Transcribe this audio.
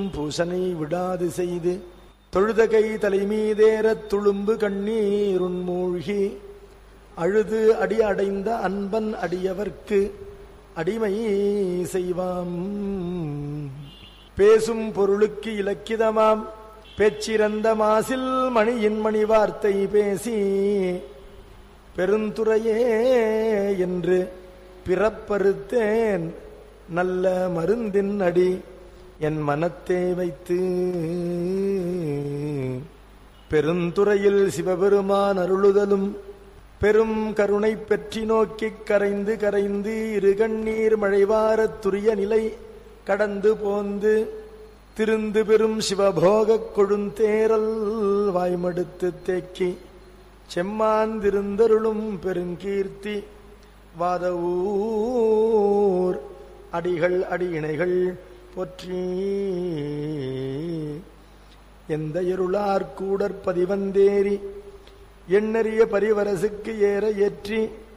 பூசனை விடாது செய்து தொழுதகை தலைமீதேறத் துளும்பு கண்ணீருண் மூழ்கி அழுது அடி அடைந்த அன்பன் அடியவர்க்கு அடிமை செய்வாம். பேசும் பொருளுக்கு இலக்கிதமாம் பேச்சிறந்த மாசில் மணியின் மணி வார்த்தை பேசி பெருந்துறையே என்று பிறப்பறுத்தேன் நல்ல மருந்தின் அடி என் மனத்தே வைத்து. பெருந்துறையில் சிவபெருமான் அருளுதலும் பெரும் கருணை பெற்றி நோக்கிக் கரைந்து கரைந்து இரு கண்ணீர் மழைவாரத் துரிய நிலை கடந்து போந்து திருந்து பெரும் சிவபோகக் கொழுந்தேரல் வாய்மடுத்து தேக்கி செம்மாந்திருந்தருளும் பெருங்கீர்த்தி வாதவூர் அடிகள் அடியினைகள் போற்றி. எந்த இருளார் கூடற் பதிவந்தேறி எண்ணறிய பரிவரசுக்கு ஏற ஏற்றி